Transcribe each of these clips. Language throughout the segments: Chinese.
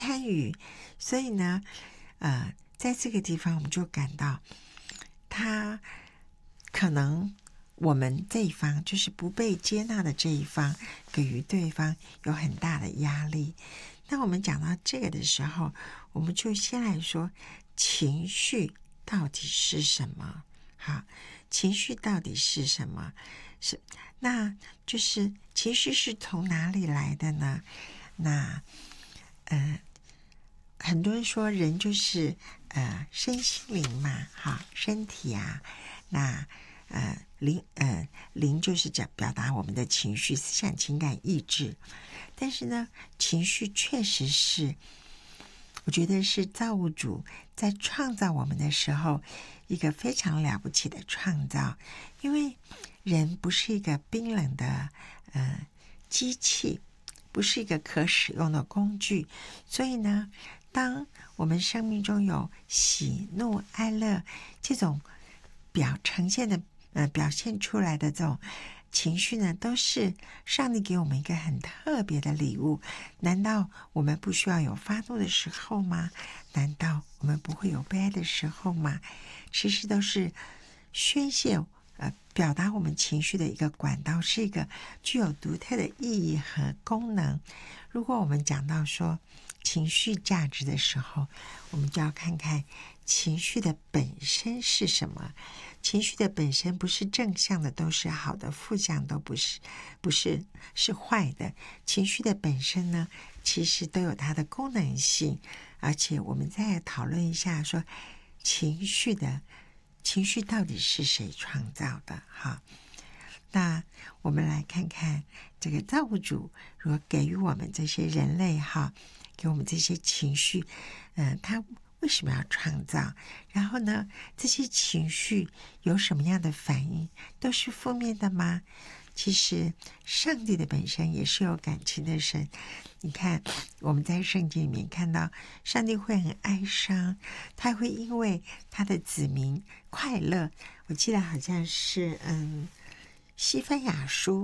参与，所以呢，在这个地方我们就感到，他可能我们这一方就是不被接纳的这一方，给予对方有很大的压力。那我们讲到这个的时候，我们就先来说情绪到底是什么？好，情绪到底是什么？那就是情绪是从哪里来的呢？那很多人说人就是身心灵嘛，哈，身体啊，那灵就是表达我们的情绪、思想、情感、意志。但是呢，情绪确实是，我觉得是造物主在创造我们的时候一个非常了不起的创造，因为人不是一个冰冷的机器，不是一个可使用的工具，所以呢，当我们生命中有喜怒哀乐这种呈现的表现出来的这种情绪呢，都是上帝给我们一个很特别的礼物。难道我们不需要有发怒的时候吗？难道我们不会有悲哀的时候吗？其实都是宣泄表达我们情绪的一个管道，是一个具有独特的意义和功能。如果我们讲到说情绪价值的时候，我们就要看看情绪的本身是什么。情绪的本身不是正向的都是好的，负向都不是是坏的。情绪的本身呢，其实都有它的功能性。而且我们再讨论一下说情绪到底是谁创造的？哈，那我们来看看这个造物主如果给予我们这些人类哈，给我们这些情绪，他为什么要创造？然后呢，这些情绪有什么样的反应？都是负面的吗？其实上帝的本身也是有感情的神。你看我们在圣经里面看到上帝会很哀伤，他会因为他的子民快乐。我记得好像是西番雅书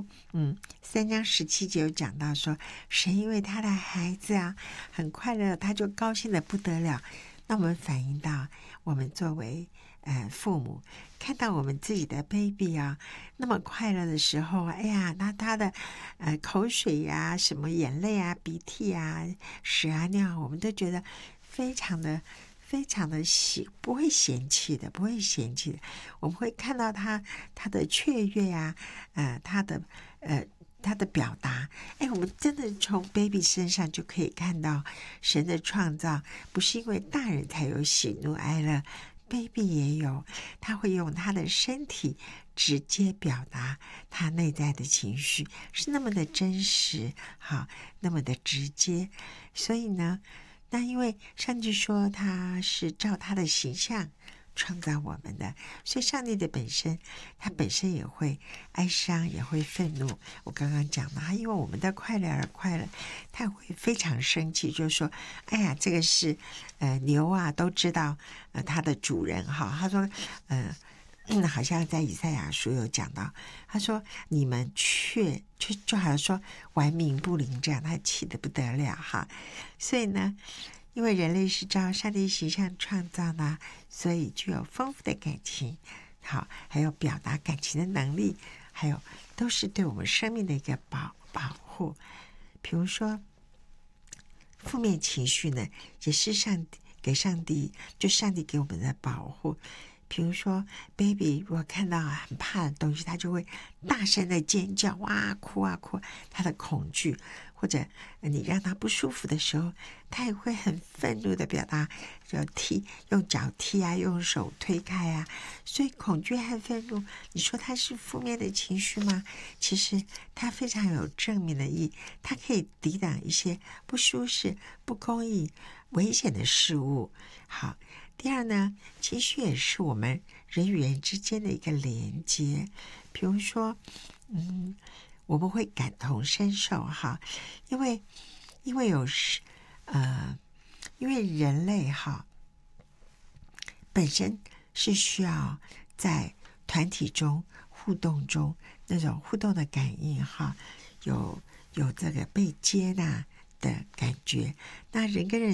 3章17节有讲到说，神因为他的孩子啊很快乐，他就高兴得不得了。那我们反映到我们作为父母，看到我们自己的 baby 啊那么快乐的时候，哎呀，那他的口水呀、什么眼泪啊、鼻涕啊、屎啊尿，我们都觉得非常的不会嫌弃的。我们会看到他的雀跃呀，他的表达，我们真的从 baby 身上就可以看到神的创造，不是因为大人才有喜怒哀乐，baby 也有，他会用他的身体直接表达他内在的情绪，是那么的真实，好，那么的直接。所以呢，那因为上帝说他是照他的形象创造我们的，所以上帝的本身，他本身也会哀伤，也会愤怒。我刚刚讲了，他因为我们的快乐而快乐，他会非常生气，就是说，哎呀，这个是牛啊，都知道它的主人哈。他说，好像在以赛亚书有讲到，他说你们就好像说顽冥不灵这样，他气得不得了哈。所以呢，因为人类是照上帝形象创造的，所以具有丰富的感情，好，还有表达感情的能力，还有都是对我们生命的一个保护。比如说负面情绪呢，也是上帝给我们的保护。比如说 baby 如果看到很怕的东西，他就会大声的尖叫，哇，哭啊哭，他的恐惧。或者你让他不舒服的时候，他也会很愤怒的表达，用脚踢啊，用手推开啊。所以恐惧和愤怒，你说它是负面的情绪吗？其实它非常有正面的意义，它可以抵挡一些不舒适、不公义、危险的事物。好，第二呢，情绪也是我们人与人之间的一个连接。比如说我们会感同身受哈，因为人类哈本身是需要在团体中互动中那种互动的感应哈，有这个被接纳的感觉。那人跟人